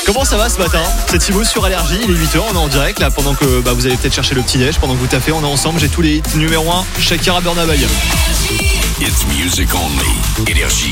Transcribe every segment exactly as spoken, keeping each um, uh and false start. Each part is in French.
Comment ça va ce matin? C'est Thibaut sur Allergie, il est huit heures, on est en direct là pendant que bah, vous allez peut-être chercher le petit déj, pendant que vous taffez, on est ensemble, j'ai tous les hits. Numéro un, Shakira Burna Boy. It's music only. Énergie.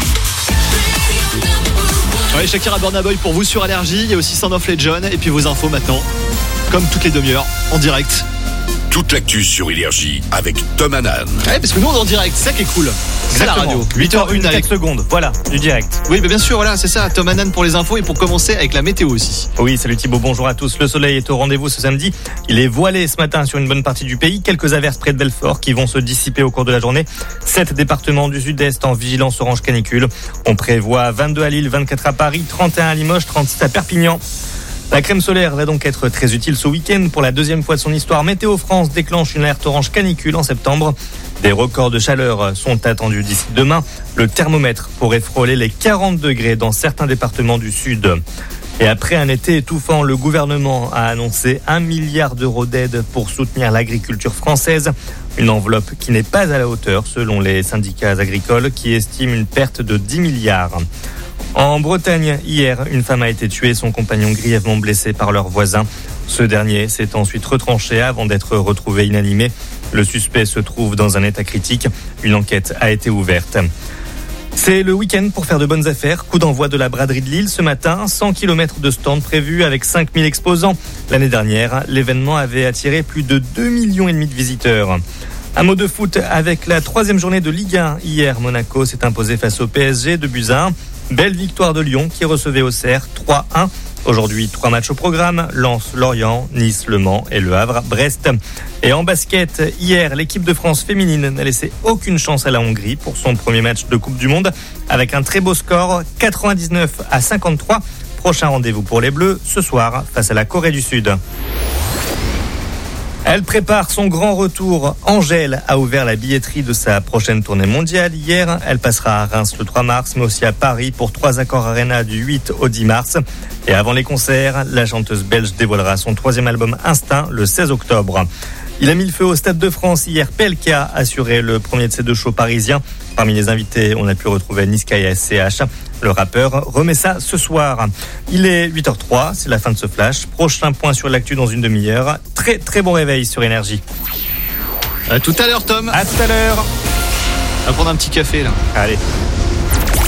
Ouais, Shakira Burna Boy pour vous sur Allergie, il y a aussi Sound of Legend et puis vos infos maintenant, comme toutes les demi-heures, en direct. Toute l'actu sur Énergie avec Tom Hanan. Ouais, parce que nous on est en direct, c'est ça qui est cool. C'est la radio. huit heures une, avec... quatre secondes. Voilà, du direct. Oui, mais bien sûr, voilà, c'est ça. Tom Hanan pour les infos et pour commencer avec la météo aussi. Oui, salut Thibaut, bonjour à tous. Le soleil est au rendez-vous ce samedi. Il est voilé ce matin sur une bonne partie du pays. Quelques averses près de Belfort qui vont se dissiper au cours de la journée. Sept départements du sud-est en vigilance orange canicule. On prévoit vingt-deux à Lille, vingt-quatre à Paris, trente et un à Limoges, trente-six à Perpignan. La crème solaire va donc être très utile ce week-end. Pour la deuxième fois de son histoire, Météo France déclenche une alerte orange canicule en septembre. Des records de chaleur sont attendus d'ici demain. Le thermomètre pourrait frôler les quarante degrés dans certains départements du sud. Et après un été étouffant, le gouvernement a annoncé un milliard d'euros d'aide pour soutenir l'agriculture française. Une enveloppe qui n'est pas à la hauteur selon les syndicats agricoles qui estiment une perte de dix milliards. En Bretagne, hier, une femme a été tuée, son compagnon grièvement blessé par leur voisin. Ce dernier s'est ensuite retranché avant d'être retrouvé inanimé. Le suspect se trouve dans un état critique. Une enquête a été ouverte. C'est le week-end pour faire de bonnes affaires. Coup d'envoi de la braderie de Lille ce matin. cent kilomètres de stands prévus avec cinq mille exposants. L'année dernière, l'événement avait attiré plus de deux virgule cinq millions de visiteurs. Un mot de foot avec la troisième journée de Ligue un. Hier, Monaco s'est imposé face au P S G de buts à un. Belle victoire de Lyon qui recevait Auxerre trois un. Aujourd'hui, trois matchs au programme. Lens, Lorient, Nice, Le Mans et Le Havre, Brest. Et en basket, hier, l'équipe de France féminine n'a laissé aucune chance à la Hongrie pour son premier match de Coupe du Monde avec un très beau score, quatre-vingt-dix-neuf à cinquante-trois. Prochain rendez-vous pour les Bleus ce soir face à la Corée du Sud. Elle prépare son grand retour. Angèle a ouvert la billetterie de sa prochaine tournée mondiale. Hier, elle passera à Reims le trois mars, mais aussi à Paris pour trois Accor Arena du huit au dix mars. Et avant les concerts, la chanteuse belge dévoilera son troisième album Instinct le seize octobre. Il a mis le feu au Stade de France hier. P L K a assuré le premier de ses deux shows parisiens. Parmi les invités, on a pu retrouver Niska et S C H. Le rappeur remet ça ce soir. Il est huit heures trois, c'est la fin de ce flash. Prochain point sur l'actu dans une demi-heure. Très très bon réveil sur Énergie. À tout à l'heure Tom. À tout à l'heure. On va prendre un petit café là. Allez.